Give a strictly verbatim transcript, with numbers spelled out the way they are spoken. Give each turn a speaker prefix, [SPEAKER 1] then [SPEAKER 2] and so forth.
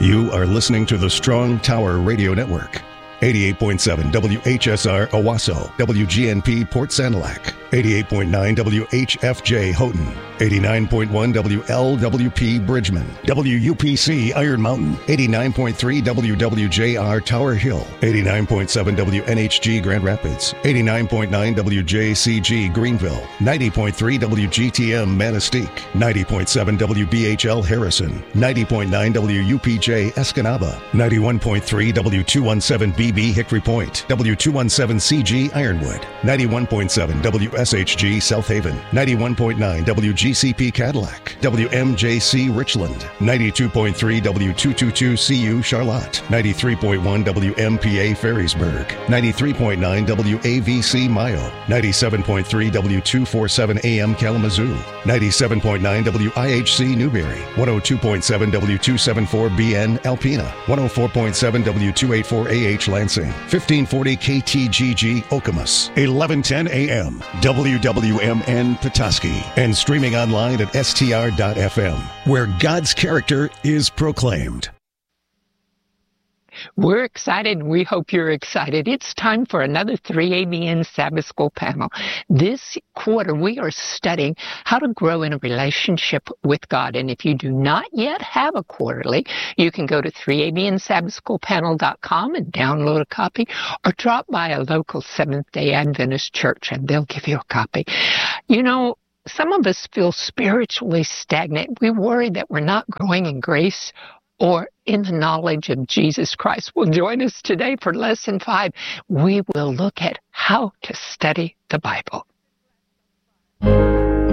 [SPEAKER 1] You are listening to the Strong Tower Radio Network. eighty-eight point seven W H S R Owasso, W G N P Port Sanilac, eighty-eight point nine W H F J Houghton, eighty-nine point one W L W P Bridgman, W U P C Iron Mountain, eighty-nine point three W W J R Tower Hill, eighty-nine point seven W N H G Grand Rapids, eighty-nine point nine W J C G Greenville, ninety point three W G T M Manistee, ninety point seven W B H L Harrison, ninety point nine W U P J Escanaba, ninety-one point three W two seventeen B B Hickory Point, W two seventeen C G Ironwood, ninety-one point seven W S H G South Haven, ninety-one point nine W G C P Cadillac, W M J C Richland, ninety-two point three W two twenty-two C U Charlotte, ninety-three point one W M P A Ferrisburg, ninety-three point nine W A V C Mayo, ninety-seven point three W two forty-seven A M Kalamazoo, ninety-seven point nine W I H C Newberry, one oh two point seven W two seventy-four B N Alpena, one oh four point seven W two eighty-four A H Lansing, fifteen forty K T G G Okemos, eleven ten A M W W M N Petoskey, and streaming online at S T R dot F M, where God's character is proclaimed.
[SPEAKER 2] We're excited, and we hope you're excited. It's time for another three A B N Sabbath School panel. This quarter, we are studying how to grow in a relationship with God. And if you do not yet have a quarterly, you can go to three A B N Sabbath School Panel dot com and download a copy, or drop by a local Seventh-day Adventist church, and they'll give you a copy. You know, some of us feel spiritually stagnant. We worry that we're not growing in grace or in the knowledge of Jesus Christ. Well, join us today for Lesson five. We will look at how to study the Bible.